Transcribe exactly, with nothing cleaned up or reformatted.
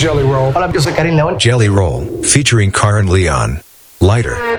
Jelly Roll. Hola, yo soy Karim León. Jelly Roll, featuring Karen Leon. Lighter.